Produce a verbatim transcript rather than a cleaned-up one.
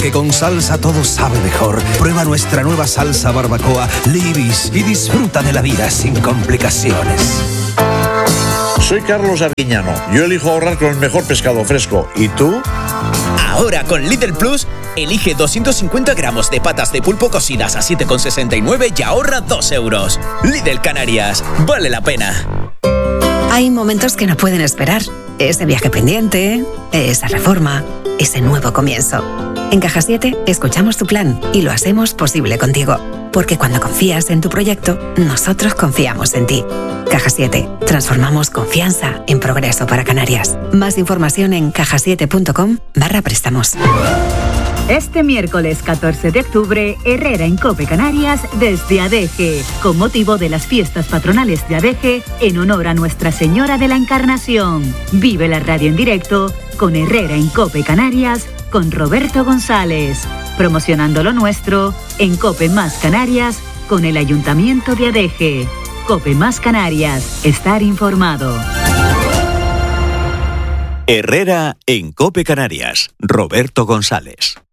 porque con salsa todo sabe mejor. Prueba nuestra nueva salsa barbacoa Libis y disfruta de la vida sin complicaciones. Soy Carlos Arguiñano. Yo elijo ahorrar con el mejor pescado fresco. ¿Y tú? Ahora con Lidl Plus, elige doscientos cincuenta gramos de patas de pulpo cocidas a siete con sesenta y nueve y ahorra dos euros. Lidl Canarias. Vale la pena. Hay momentos que no pueden esperar. Ese viaje pendiente, esa reforma, ese nuevo comienzo. En Caja siete escuchamos tu plan y lo hacemos posible contigo. Porque cuando confías en tu proyecto, nosotros confiamos en ti. Caja siete. Transformamos confianza en progreso para Canarias. Más información en cajasiete.com barra préstamos. Este miércoles catorce de octubre, Herrera en COPE Canarias desde Adeje, con motivo de las fiestas patronales de Adeje, en honor a Nuestra Señora de la Encarnación. Vive la radio en directo con Herrera en COPE Canarias, con Roberto González, promocionando lo nuestro en COPE Más Canarias con el Ayuntamiento de Adeje. COPE Más Canarias, estar informado. Herrera en COPE Canarias, Roberto González.